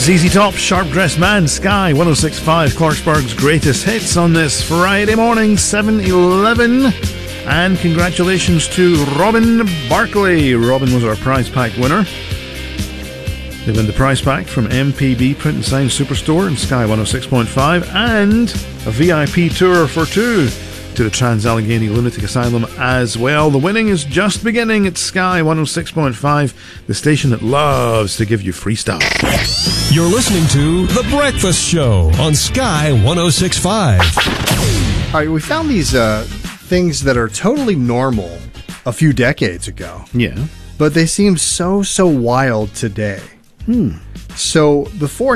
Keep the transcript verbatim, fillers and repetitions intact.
Z Z Top, Sharp Dressed Man, Sky one oh six point five, Clarksburg's greatest hits on this Friday morning, seven eleven. And congratulations to Robin Barkley. Robin was our prize pack winner. They win the prize pack from M P B Print and Sign Superstore and Sky one oh six point five, and a V I P tour for two to the Trans-Allegheny Lunatic Asylum as well. The winning is just beginning at Sky one oh six point five, the station that loves to give you free stuff. You're listening to The Breakfast Show on Sky one oh six point five. All right, we found these uh, things that are totally normal a few decades ago. Yeah. But they seem so, so wild today. Hmm. So the four